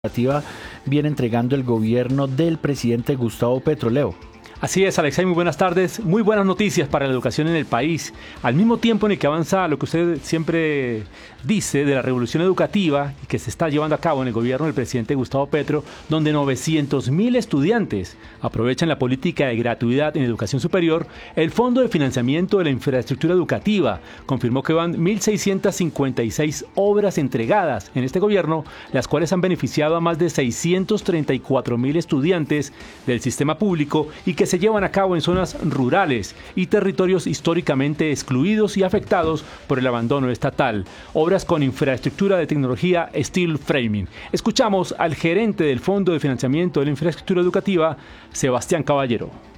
Educativa viene entregando el gobierno del presidente Gustavo Petro. Leo. Así es, Alexei, muy buenas tardes. Muy buenas noticias para la educación en el país. Al mismo tiempo en el que avanza lo que usted siempre dice de la revolución educativa y que se está llevando a cabo en el gobierno del presidente Gustavo Petro, donde 900.000 estudiantes aprovechan la política de gratuidad en educación superior, el Fondo de Financiamiento de la Infraestructura Educativa confirmó que van 1.656 obras entregadas en este gobierno, las cuales han beneficiado a más de 634.000 estudiantes del sistema público y que se llevan a cabo en zonas rurales y territorios históricamente excluidos y afectados por el abandono estatal. Obras con infraestructura de tecnología Steel Framing. Escuchamos al gerente del Fondo de Financiamiento de la Infraestructura Educativa, Sebastián Caballero.